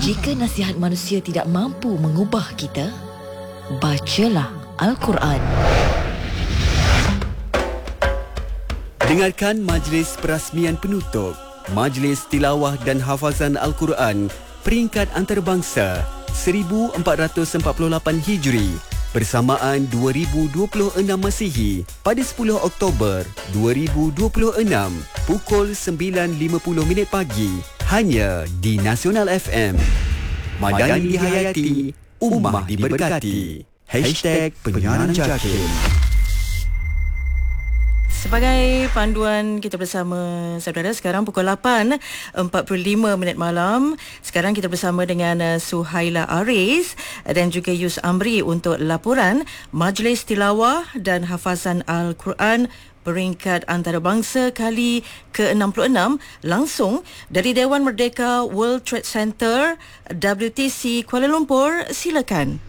Jika nasihat manusia tidak mampu mengubah kita, bacalah Al-Quran. Dengarkan majlis perasmian penutup Majlis Tilawah dan Hafazan Al-Quran peringkat antarabangsa 1448 Hijri bersamaan 2026 Masihi pada 10 Oktober 2026 pukul 9.50 pagi hanya di Nasional FM. Madani dihayati, ummah diberkati. #penyiaran JAKIM. Sebagai panduan kita bersama saudara, sekarang pukul 8.45 malam. Sekarang kita bersama dengan Suhaila Aris dan juga Yus Amri untuk laporan Majlis Tilawah dan Hafazan Al-Quran peringkat antarabangsa kali ke-66 langsung dari Dewan Merdeka World Trade Center WTC Kuala Lumpur. Silakan.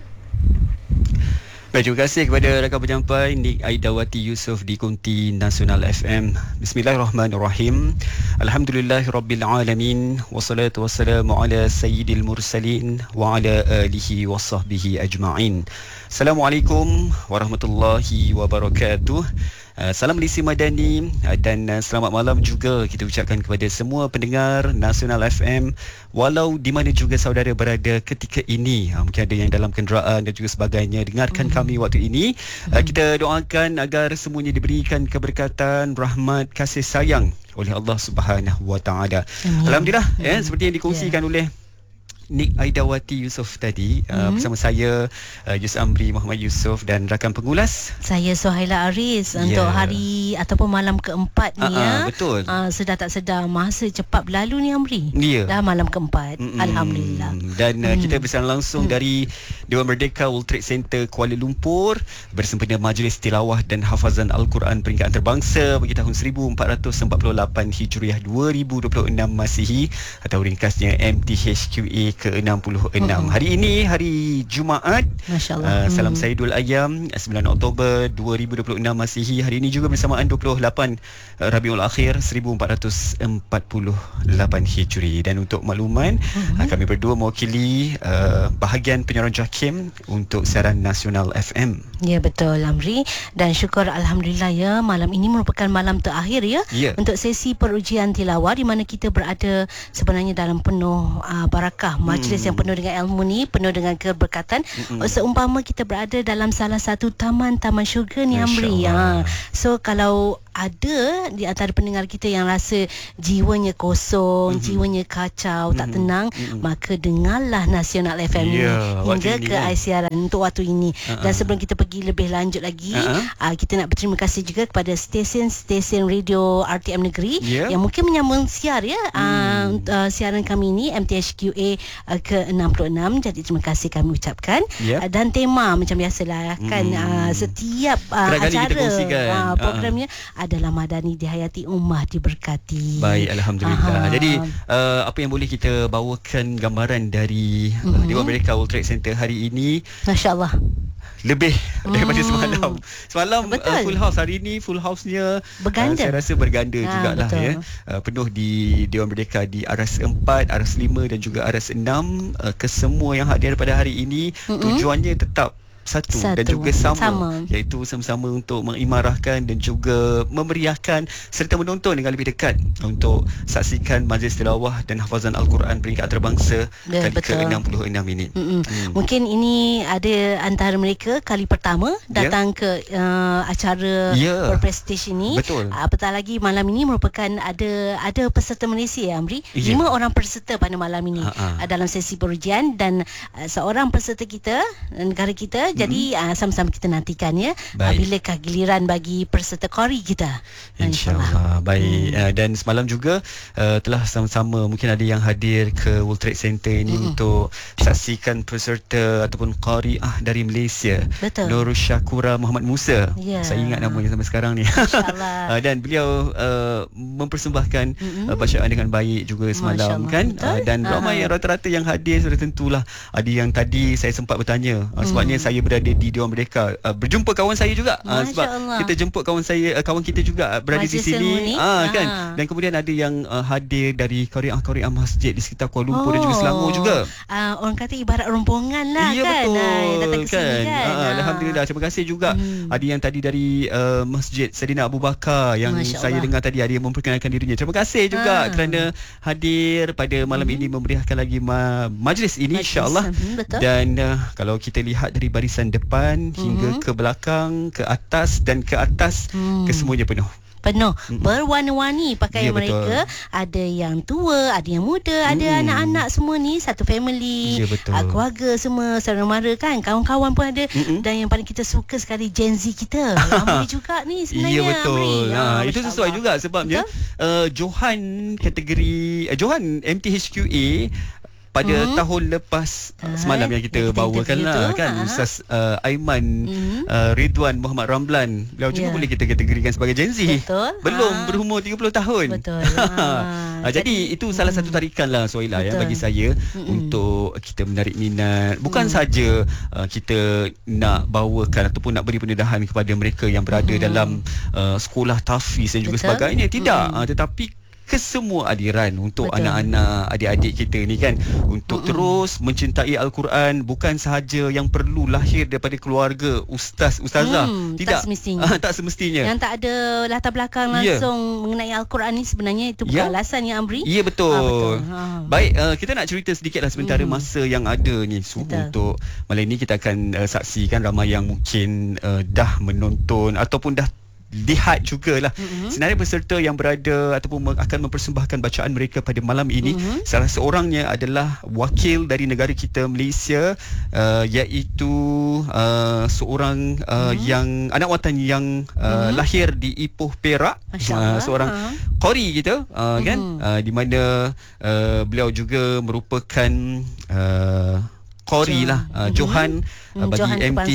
Baik, terima kasih kepada rakan penyampai Nik Aidawati Yusof di Konti Nasional FM. Bismillahirrahmanirrahim. Alhamdulillahirrabbilalamin. Wassalatu wassalamu ala sayyidil mursalin wa ala alihi wa sahbihi ajma'in. Assalamualaikum warahmatullahi wabarakatuh. Salam Malaysia Madani dan selamat malam juga kita ucapkan kepada semua pendengar Nasional FM walau di mana juga saudara berada ketika ini. Mungkin ada yang dalam kenderaan dan juga sebagainya dengarkan kami waktu ini. Kita doakan agar semuanya diberikan keberkatan, rahmat, kasih sayang oleh Allah Subhanahu Wa Taala. Alhamdulillah, seperti yang dikongsikan oleh Nik Aidawati Yusof tadi, bersama saya Yus Amri Muhammad Yusof dan rakan pengulas saya Suhaila Aris untuk hari ataupun malam keempat ni betul. Sedar tak sedar masa cepat berlalu ni Amri. Dah malam keempat. Alhamdulillah. Dan kita bersama langsung dari Dewan Merdeka World Trade Center Kuala Lumpur bersempena Majlis Tilawah dan Hafazan Al-Quran peringkat antarabangsa bagi tahun 1448 Hijriah 2026 Masihi atau ringkasnya MTHQA ke-66. Hari ini hari Jumaat. Masya-Allah. Salam Saidul Ayyam 9 Oktober 2026 Masihi. Hari ini juga bersamaan 28 Rabiul Akhir 1448 Hijri. Dan untuk makluman, kami berdua mewakili bahagian penyiaran JAKIM untuk siaran Nasional FM. Ya, betul Amri, dan syukur alhamdulillah ya, malam ini merupakan malam terakhir untuk sesi perujian tilawah di mana kita berada sebenarnya dalam penuh barakah, majlis yang penuh dengan ilmu ni, penuh dengan keberkatan. Seumpama kita berada dalam salah satu taman syurga ni Amri. So kalau ada di antara pendengar kita yang rasa jiwanya kosong, jiwanya kacau, tak tenang, maka dengarlah Nasional FM ni hingga ke siaran untuk waktu ini. Dan sebelum kita pergi lebih lanjut lagi, kita nak berterima kasih juga kepada stesen radio RTM Negeri yang mungkin menyambung siar siaran kami ini MTHQA ke-66. Jadi terima kasih kami ucapkan. Dan tema macam biasalah kan, setiap acara programnya adalah Madani dihayati, ummah diberkati. Baik, alhamdulillah. Jadi apa yang boleh kita bawakan gambaran dari Dewan Merdeka World Trade Center hari ini? Masya-Allah. Lebih daripada semalam. Semalam full house, hari ini full house-nya berganda. Saya rasa berganda jugalah penuh di Dewan Merdeka di Aras 4, Aras 5 dan juga Aras 6. Kesemua yang hadir pada hari ini tujuannya tetap satu dan juga sama, iaitu sama-sama untuk mengimarahkan dan juga memeriahkan serta menonton dengan lebih dekat untuk saksikan Majlis Tilawah dan Hafazan Al-Quran peringkat antarabangsa kali ke-66 ini. Mungkin ini ada antara mereka kali pertama datang ke acara berprestij ini. Apatah lagi malam ini merupakan ada peserta Malaysia Amri. 5 orang peserta pada malam ini dalam sesi perujian, dan seorang peserta kita, negara kita. Jadi sama-sama kita nantikan bilakah giliran bagi peserta Qari kita, InsyaAllah. Baik. Dan semalam juga telah sama-sama, mungkin ada yang hadir ke World Trade Center ini untuk saksikan peserta ataupun Qari dari Malaysia. Nur Syakura Muhammad Musa. Saya ingat namanya sampai sekarang ni. Dan beliau mempersembahkan bacaan dengan baik juga semalam kan. Dan ramai rata-rata yang hadir sudah tentulah ada yang tadi saya sempat bertanya, sebabnya saya berada di Dewan Merdeka. Berjumpa kawan saya juga sebab Allah. kita jemput kawan kita juga berada Majlis di sini kan. Dan kemudian ada yang hadir dari Qariah masjid di sekitar Kuala Lumpur dan juga Selangor juga. Orang kata ibarat rombongan lah ya, kan. Betul Datang ke sini kan. Alhamdulillah, terima kasih juga. Ada yang tadi dari Masjid Saidina Abu Bakar yang saya dengar tadi ada yang memperkenalkan dirinya. Terima kasih juga kerana hadir pada malam ini, memeriahkan lagi majlis ini insya-Allah. Dan kalau kita lihat dari barisan depan hingga ke belakang, ke atas dan ke atas, kesemuanya penuh. Berwarna-warni pakaian mereka. Ada yang tua, ada yang muda, ada anak-anak semua ni, satu family, keluarga semua, saudara mara kan, kawan-kawan pun ada. Dan yang paling kita suka sekali Gen Z kita. Ramai juga ni sebenarnya. Ya betul. Itu sesuai juga sebabnya Johan kategori Johan MTHQA pada tahun lepas semalam yang kita bawakan lah kan, Ustaz Aiman Ridwan Muhammad Ramlan, beliau juga boleh kita kategorikan sebagai Gen Z. Belum berumur 30 tahun. Jadi itu salah satu tarikan lah Suhaila bagi saya untuk kita menarik minat. Bukan saja kita nak bawakan ataupun nak beri pendedahan kepada mereka yang berada dalam sekolah tahfiz dan juga sebagainya. Tidak, tetapi kesemua aliran untuk anak-anak, adik-adik kita ni kan, untuk terus mencintai Al-Quran. Bukan sahaja yang perlu lahir daripada keluarga ustazah. Tidak, tak semestinya. Yang tak ada latar belakang langsung mengenai Al-Quran ni sebenarnya itu bukan alasan ya Amri. Ya betul. Baik, kita nak cerita sedikitlah sementara masa yang ada ni untuk malam ini. Kita akan saksikan ramai yang mungkin dah menonton ataupun dah lihat jugalah senarai peserta yang berada ataupun akan mempersembahkan bacaan mereka pada malam ini. Salah seorangnya adalah wakil dari negara kita Malaysia, iaitu seorang yang anak watan yang lahir di Ipoh, Perak, seorang qari kita kan, di mana beliau juga merupakan qari lah, Johan bagi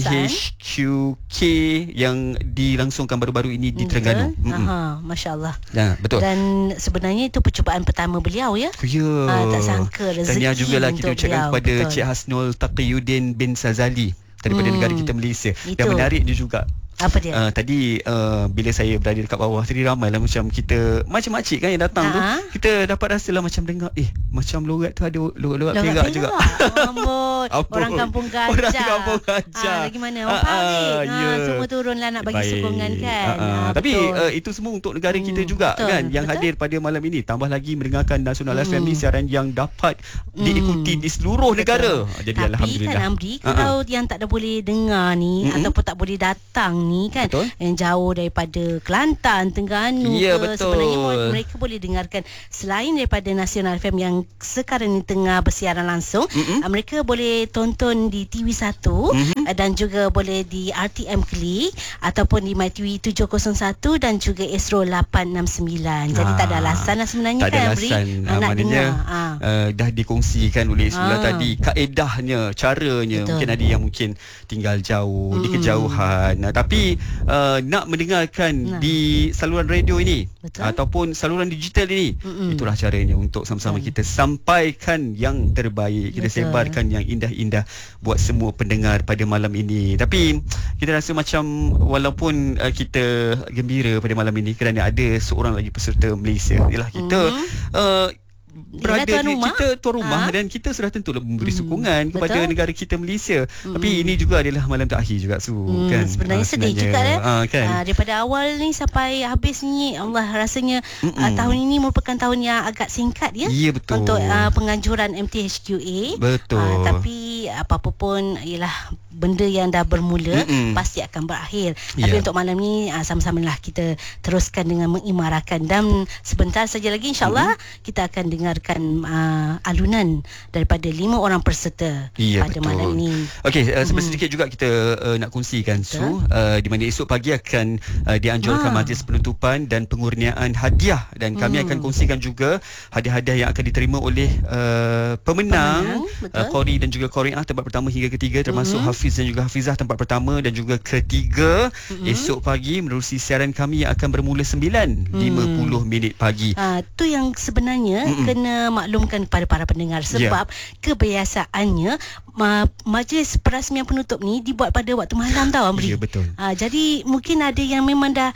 MTHQK yang dilangsungkan baru-baru ini di Terengganu. Masya Allah. Betul. Dan sebenarnya itu percubaan pertama beliau ya. Tak sangka rezeki. Dan jugalah kita ucapkan kepada Cik Hasnul Taqiyuddin bin Sazali daripada negara kita Malaysia. Dan menarik dia juga, apa dia? Tadi bila saya berada dekat bawah tadi, ramailah macam kita, macam makcik kan yang datang tu, kita dapat rasalah macam dengar macam logat tu ada logat Perak juga. Orang kampung gajah. Lagi mana orang Parit. Semua turunlah nak bagi sokongan kan. Tapi itu semua untuk negara kita juga kan, yang hadir pada malam ini. Tambah lagi mendengarkan Nasional FM ni, siaran yang dapat diikuti di seluruh negara. Jadi tapi alhamdulillah. Kan Amri, kalau yang tak ada boleh dengar ni ataupun tak boleh datang ni kan, yang jauh daripada Kelantan, Terengganu sebenarnya mereka boleh dengarkan selain daripada Nasional FM yang sekarang ni tengah bersiaran langsung. Mereka boleh tonton di TV1 dan juga boleh di RTM Klik ataupun di MyTV 701 dan juga Astro 869. Jadi tak ada alasan lah sebenarnya tak kan, ada alasan. Maknanya dah dikongsikan oleh sebelah tadi kaedahnya, caranya. Mungkin ada yang mungkin tinggal jauh di kejauhan, tapi nak mendengarkan di saluran radio ini ataupun saluran digital ini, itulah caranya untuk sama-sama kita sampaikan yang terbaik, kita sebarkan yang indah-indah buat semua pendengar pada malam ini. Tapi kita rasa macam walaupun kita gembira pada malam ini kerana ada seorang lagi peserta Malaysia, ialah kita berada di kita tuan rumah dan kita sudah tentulah memberi sokongan kepada negara kita Malaysia. Tapi ini juga adalah malam terakhir juga kan. Sebenarnya sedih juga kan. Daripada awal ni sampai habis ni, Allah rasanya tahun ini merupakan tahun yang agak singkat ya. Ya betul. Untuk penganjuran MTHQA. Betul. Tapi apa-apa pun ialah benda yang dah bermula pasti akan berakhir. Tapi untuk malam ni sama-samalah kita teruskan dengan mengimarahkan, dan sebentar saja lagi insya-Allah kita akan dengarkan alunan daripada 5 orang peserta pada malam ini. Okey, sedikit juga kita nak kongsikan di mana esok pagi akan dianjurkan majlis penutupan dan pengurniaan hadiah, dan kami akan kongsikan juga hadiah-hadiah yang akan diterima oleh pemenang qari dan juga qariah tempat pertama hingga ketiga, termasuk Hafiz Hafiz dan juga Hafizah tempat pertama dan juga ketiga. Esok pagi menerusi siaran kami yang akan bermula 9.50 minit pagi. Tu yang sebenarnya kena maklumkan kepada para pendengar sebab kebiasaannya majlis perasmian penutup ni dibuat pada waktu malam tau, Amri. Ya, betul. Jadi mungkin ada yang memang dah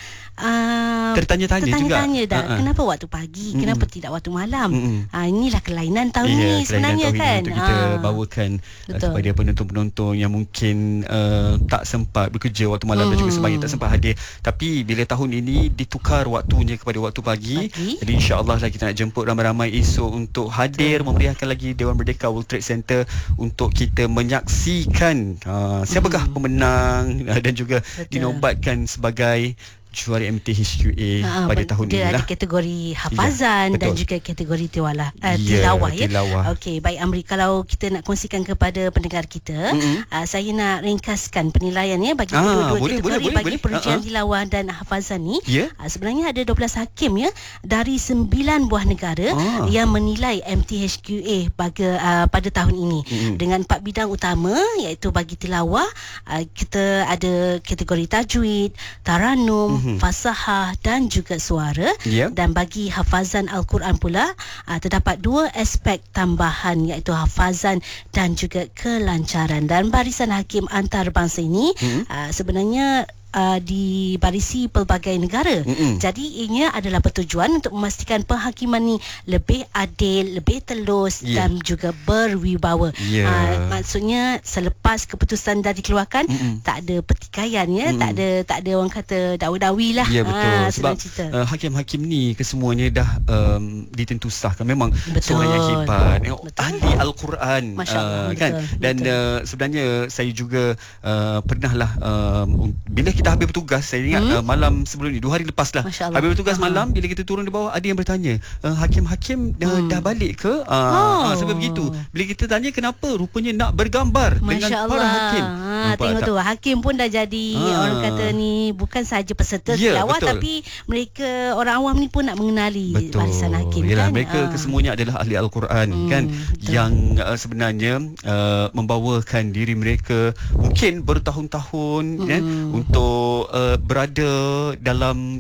tertanya-tanya dah, kenapa waktu pagi, kenapa tidak waktu malam. Inilah kelainan tahun ni sebenarnya kan. Untuk kita bawakan kepada penonton-penonton yang mungkin tak sempat bekerja waktu malam dan juga sebenarnya tak sempat hadir. Tapi bila tahun ini ditukar waktunya kepada waktu pagi. Jadi insya-Allah lah kita nak jemput ramai-ramai esok untuk hadir memeriahkan lagi Dewan Merdeka World Trade Center untuk kita menyaksikan siapakah pemenang dan juga dinobatkan sebagai juara MTHQA pada tahun ini lah. Dia ada kategori hafazan dan juga kategori tilawah tilawah. Okey, baik Amri, kalau kita nak kongsikan kepada pendengar kita, saya nak ringkaskan penilaian bagi kedua-dua kategori bagi perujian tilawah dan hafazan ni. Sebenarnya ada 12 hakim dari 9 buah negara yang menilai MTHQA pada tahun ini dengan 4 bidang utama, iaitu bagi tilawah kita ada kategori tajwid, taranum, fasahah dan juga suara. Dan bagi hafazan Al-Quran pula terdapat 2 aspek tambahan, iaitu hafazan dan juga kelancaran. Dan barisan hakim antarabangsa ini sebenarnya dibarisi pelbagai negara. Jadi ianya adalah bertujuan untuk memastikan penghakiman ni lebih adil, lebih telus dan juga berwibawa. Maksudnya selepas keputusan dah dikeluarkan, tak ada pertikaian tak ada orang kata dakwa-dakwi lah. Ya, betul. Sebab hakim-hakim ni kesemuanya dah ditentu sahkan. Memang seorang yang hebat, ahli Al-Quran kan. Dan sebenarnya saya juga pernahlah bila kita habis bertugas, saya ingat malam sebelum ni 2 hari lepas lah, habis bertugas malam, bila kita turun di bawah ada yang bertanya, hakim-hakim dah balik ke? Sebab begitu, bila kita tanya kenapa, rupanya nak bergambar dengan para hakim. Tengok tu, hakim pun dah jadi orang kata ni bukan sahaja peserta tilawah, tapi mereka orang awam ni pun nak mengenali barisan hakim. Yalah, kan? Mereka kesemuanya adalah ahli Al-Quran kan, yang sebenarnya membawakan diri mereka mungkin bertahun-tahun untuk berada dalam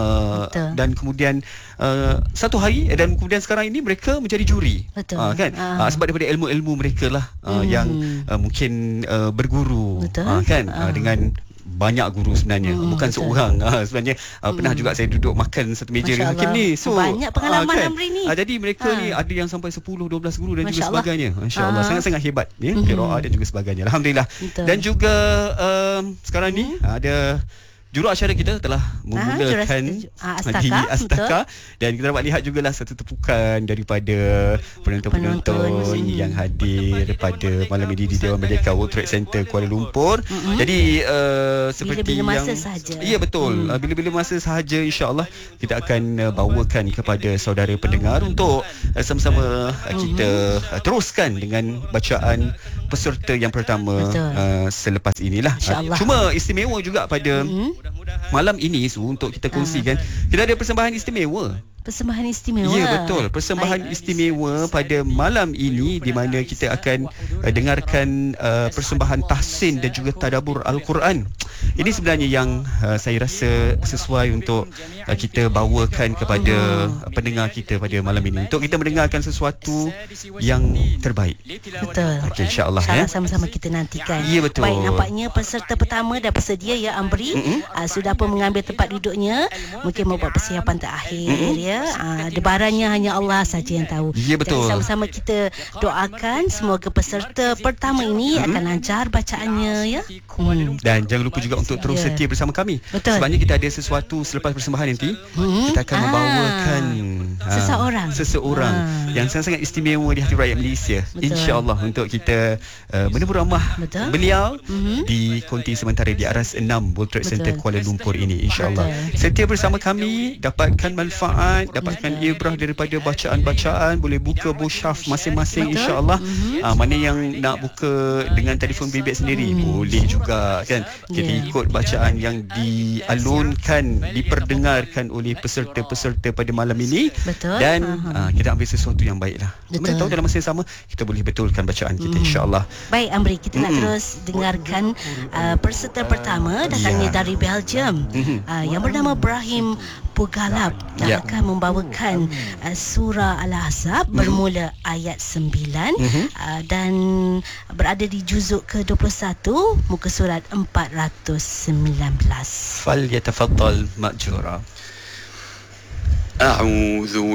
dan kemudian satu hari dan kemudian sekarang ini mereka menjadi juri. Kan sebab daripada ilmu-ilmu mereka lah yang mungkin berguru kan dengan banyak guru sebenarnya, bukan seorang. Sebenarnya pernah juga saya duduk makan satu meja dengan hakim ni. So banyak pengalaman kan? Amri ni. Jadi mereka ni ada yang sampai 10, 12 guru dan juga sebagainya. Masya-Allah, sangat-sangat hebat qiraah dan juga sebagainya. Alhamdulillah. Dan juga sekarang ni ada juruacara kita telah memulakan di Astaka dan kita dapat lihat jugalah satu tepukan daripada penonton-penonton yang hadir pada malam ini di Dewan Merdeka World Trade Center Kuala Lumpur. Jadi seperti bila-bila masa yang sahaja. Ya, betul. Bila-bila masa sahaja insya-Allah kita akan bawakan kepada saudara pendengar untuk sama-sama kita teruskan dengan bacaan peserta yang pertama selepas inilah. Cuma istimewa juga pada malam ini untuk kita kongsikan, kita ada persembahan istimewa. Persembahan istimewa. Ya, betul. Persembahan istimewa pada malam ini, di mana kita akan dengarkan persembahan tahsin dan juga tadabbur Al-Quran. Ini sebenarnya yang saya rasa sesuai untuk kita bawakan kepada pendengar kita pada malam ini, untuk kita mendengarkan sesuatu yang terbaik. Betul. Okay, insya-Allah sama-sama kita nantikan. Ya, betul. Baik, nampaknya peserta pertama dah bersedia Amri. Sudah pun mengambil tempat duduknya, mungkin membuat persiapan terakhir debarannya hanya Allah saja yang tahu. Ya, betul. Jadi sama-sama kita doakan semoga peserta pertama ini akan lancar bacaannya Dan jangan lupa juga untuk terus setia bersama kami. Betul. Sebabnya kita ada sesuatu selepas persembahan nanti. Kita akan membawakan seseorang yang sangat-sangat istimewa di hati rakyat Malaysia. InsyaAllah untuk kita menebur ramah beliau di konti sementara di Aras 6 World Trade Center Kuala Lumpur ini, insyaAllah. Setia bersama kami, dapatkan manfaat, dapatkan ibrah daripada bacaan-bacaan. Boleh buka mushaf masing-masing, insyaAllah. Mana yang nak buka dengan telefon bimbit sendiri boleh juga kan. Kita mengikut bacaan yang dialunkan, diperdengarkan oleh peserta-peserta pada malam ini. Betul. Dan kita ambil sesuatu yang baiklah. Mana tahu dalam masa yang sama kita boleh betulkan bacaan kita, insya-Allah. Baik Amri, kita nak terus dengarkan peserta pertama datangnya dari Belgium, yang bernama Brahim Pugalab, yang akan membawakan surah Al-Ahzab bermula ayat 9 dan berada di juzuk ke-21 muka surat 419. Falyatafaddal ma'jura. A'udzu